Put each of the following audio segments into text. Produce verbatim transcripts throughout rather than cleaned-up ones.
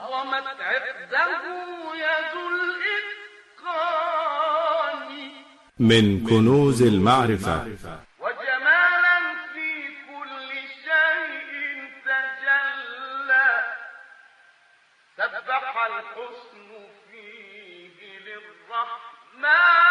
عظمت عقده يد الإتقان من كنوز المعرفة وجمالا في كل شيء تجلى سبح الحسن فيه للرحمن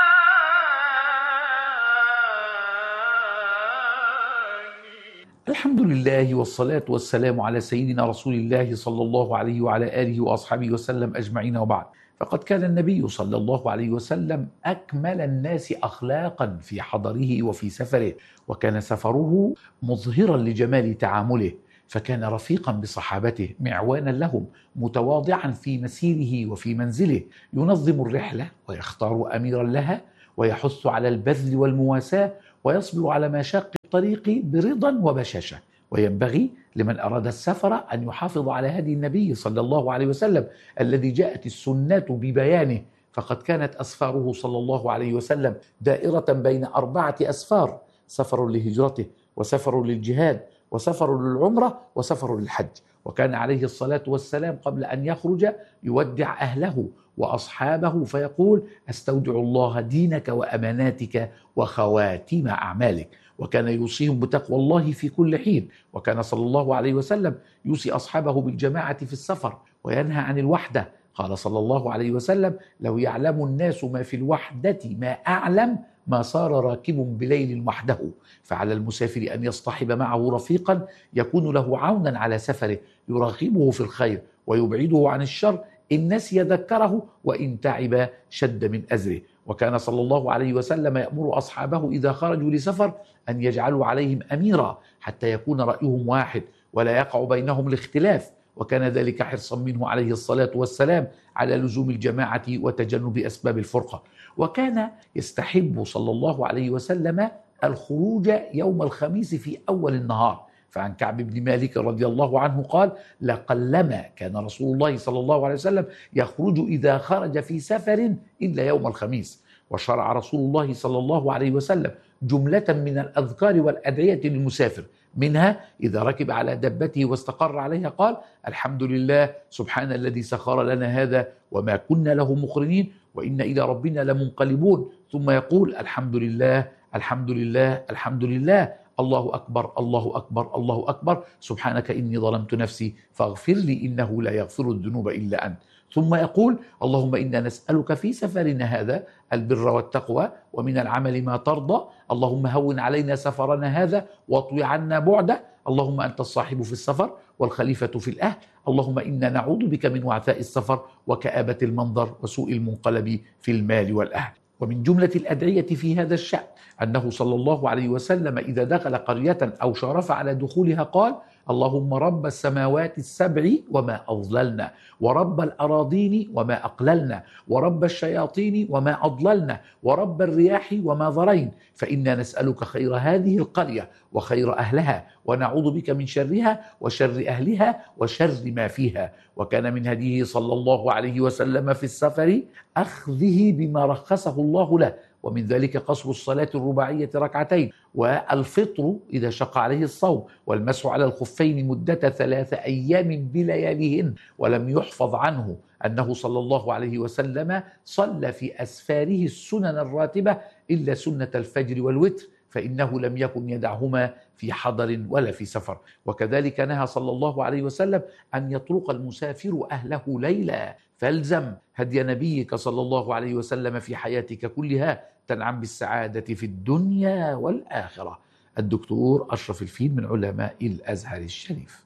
الحمد لله والصلاة والسلام على سيدنا رسول الله صلى الله عليه وعلى آله وأصحابه وسلم أجمعين، وبعد. فقد كان النبي صلى الله عليه وسلم أكمل الناس أخلاقا في حضره وفي سفره، وكان سفره مظهرا لجمال تعامله، فكان رفيقا بصحابته معوانا لهم، متواضعا في مسيره وفي منزله، ينظم الرحلة ويختار أميرا لها، ويحث على البذل والمواساة، ويصبر على مشاق الطريق برضا وبشاشة. وينبغي لمن أراد السفر أن يحافظ على هدي النبي صلى الله عليه وسلم الذي جاءت السنة ببيانه، فقد كانت أسفاره صلى الله عليه وسلم دائرة بين أربعة أسفار: سفر لهجرته، وسفر للجهاد، وسفر للعمرة، وسفر للحج. وكان عليه الصلاة والسلام قبل أن يخرج يودع أهله وأصحابه فيقول: أستودع الله دينك وأماناتك وخواتيم أعمالك. وكان يوصيهم بتقوى الله في كل حين. وكان صلى الله عليه وسلم يوصي أصحابه بالجماعة في السفر وينهى عن الوحدة. قال صلى الله عليه وسلم: لو يعلم الناس ما في الوحدة ما أعلم ما صار راكب بليل وحده. فعلى المسافر أن يصطحب معه رفيقا يكون له عونا على سفره، يرغبه في الخير ويبعده عن الشر، إن نسي ذكره وإن تعب شد من أزره. وكان صلى الله عليه وسلم يأمر أصحابه إذا خرجوا لسفر أن يجعلوا عليهم أميرا حتى يكون رأيهم واحد ولا يقع بينهم الاختلاف، وكان ذلك حرصا منه عليه الصلاة والسلام على لزوم الجماعة وتجنب أسباب الفرقة. وكان يستحب صلى الله عليه وسلم الخروج يوم الخميس في أول النهار. فعن كعب بن مالك رضي الله عنه قال: لقلما كان رسول الله صلى الله عليه وسلم يخرج إذا خرج في سفر إلا يوم الخميس. وشرع رسول الله صلى الله عليه وسلم جملة من الأذكار والأدعية للمسافر، منها إذا ركب على دبته واستقر عليها قال: الحمد لله سبحان الذي سخر لنا هذا وما كنا له مقرنين وإن إلى ربنا لمنقلبون. ثم يقول: الحمد لله الحمد لله الحمد لله، الله أكبر الله أكبر الله أكبر، سبحانك إني ظلمت نفسي فاغفر لي إنه لا يغفر الذنوب إلا أنت. ثم يقول: اللهم إنا نسألك في سفرنا هذا البر والتقوى ومن العمل ما ترضى، اللهم هون علينا سفرنا هذا واطوي عنا بعده، اللهم أنت الصاحب في السفر والخليفة في الأهل، اللهم إنا نعوذ بك من وعثاء السفر وكآبة المنظر وسوء المنقلب في المال والأهل. ومن جملة الأدعية في هذا الشأن أنه صلى الله عليه وسلم إذا دخل قرية أو شرف على دخولها قال: اللهم رب السماوات السبع وما أضللنا، ورب الأراضين وما أقللنا، ورب الشياطين وما أضللنا، ورب الرياح وما ذرين، فإنا نسألك خير هذه القرية وخير أهلها، ونعوذ بك من شرها وشر أهلها وشر ما فيها. وكان من هديه صلى الله عليه وسلم في السفر أخذه بما رخصه الله له، ومن ذلك قصر الصلاة الرباعية ركعتين، والفطر إذا شق عليه الصوم، والمسح على الخفين مدة ثلاث أيام بلياليهن. ولم يحفظ عنه أنه صلى الله عليه وسلم صلى في أسفاره السنن الراتبة إلا سنة الفجر والوتر، فإنه لم يكن يدعهما في حضر ولا في سفر. وكذلك نهى صلى الله عليه وسلم أن يطرق المسافر أهله ليلا، فالزم هدي نبيك صلى الله عليه وسلم في حياتك كلها تنعم بالسعادة في الدنيا والآخرة. الدكتور أشرف الفيل من علماء الأزهر الشريف.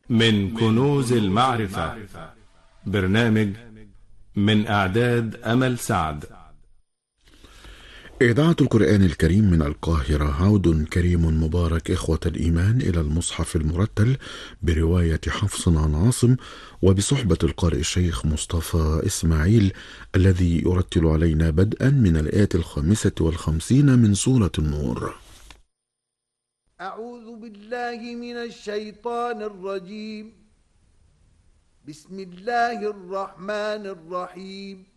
من كنوز المعرفة، برنامج من إعداد أمل سعد. إذاعة القرآن الكريم من القاهرة. عود كريم مبارك إخوة الإيمان إلى المصحف المرتل برواية حفص عن عاصم، وبصحبة القارئ الشيخ مصطفى إسماعيل الذي يرتل علينا بدءا من الآية الخامسة والخمسين من سورة النور. أعوذ بالله من الشيطان الرجيم. بسم الله الرحمن الرحيم.